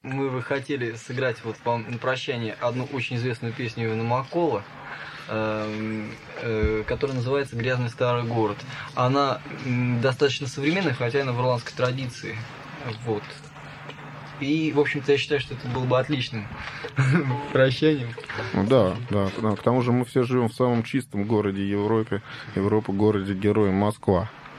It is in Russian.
мы бы хотели сыграть вот вам на прощание одну очень известную песню Ивана Маккола, которая называется «Грязный старый город». Она достаточно современная, хотя она в ирландской традиции. Вот. И, в общем-то, я считаю, что это было бы отличным прощанием. Ну да. К тому же мы все живем в самом чистом городе Европы, городе-герое Москва.